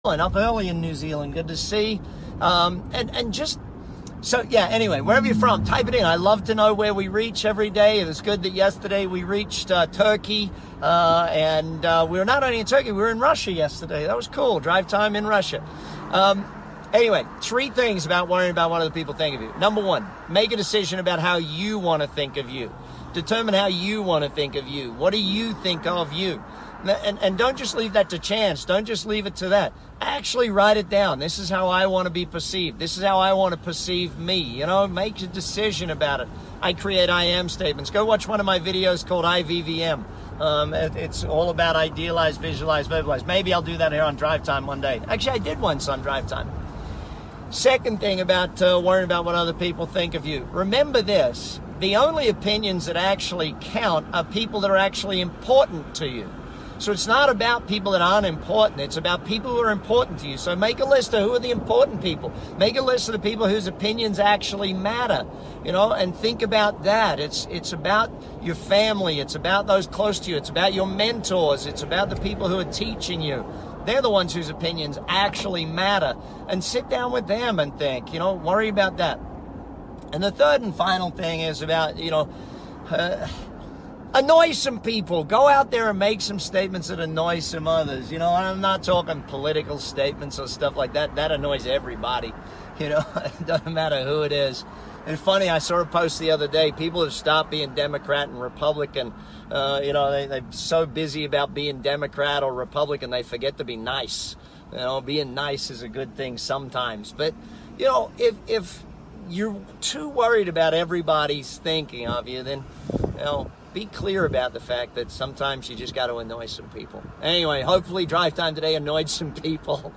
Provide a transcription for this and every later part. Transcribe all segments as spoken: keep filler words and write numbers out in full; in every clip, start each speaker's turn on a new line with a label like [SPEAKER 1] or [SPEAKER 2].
[SPEAKER 1] up early in New Zealand. Good to see. Um, and, and just, so yeah, anyway, wherever you're from, type it in. I love to know where we reach every day. It was good that yesterday we reached uh, Turkey. Uh, and uh, we were not only in Turkey, we were in Russia yesterday. That was cool. Drive time in Russia. Um, anyway, three things about worrying about what other people think of you. Number one, make a decision about how you want to think of you. Determine how you want to think of you. What do you think of you? And, and don't just leave that to chance. Don't just leave it to that. Actually write it down. This is how I want to be perceived. This is how I want to perceive me. You know, make a decision about it. I create I am statements. Go watch one of my videos called I V V M. Um, it, it's all about idealize, visualize, verbalize. Maybe I'll do that here on Drive Time one day. Actually, I did once on Drive Time. Second thing about uh, worrying about what other people think of you. Remember this. The only opinions that actually count are people that are actually important to you. So it's not about people that aren't important. It's about people who are important to you. So make a list of who are the important people. Make a list of the people whose opinions actually matter, you know, and think about that. It's it's about your family. It's about those close to you. It's about your mentors. It's about the people who are teaching you. They're the ones whose opinions actually matter. And sit down with them and think, you know, worry about that. And the third and final thing is about, you know, uh, annoy some people. Go out there and make some statements that annoy some others. You know, I'm not talking political statements or stuff like that. That annoys everybody. You know, it doesn't matter who it is. And funny, I saw a post the other day. People have stopped being Democrat and Republican. Uh, you know, they, they're so busy about being Democrat or Republican, they forget to be nice. You know, being nice is a good thing sometimes. But, you know, if if you're too worried about everybody's thinking of you, then, you know, be clear about the fact that sometimes you just got to annoy some people. Anyway, hopefully Drive Time today annoyed some people.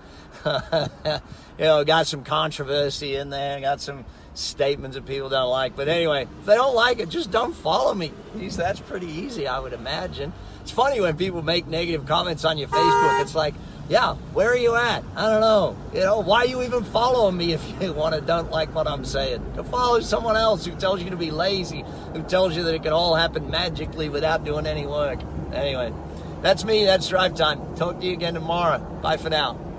[SPEAKER 1] You know, got some controversy in there, got some statements that people don't like. But anyway, if they don't like it, just don't follow me. Jeez, that's pretty easy, I would imagine. It's funny when people make negative comments on your Facebook. It's like, yeah, where are you at? I don't know. You know, why are you even following me if you want to don't like what I'm saying? Go follow someone else who tells you to be lazy, who tells you that it can all happen magically without doing any work. Anyway, that's me. That's Drive Time. Talk to you again tomorrow. Bye for now.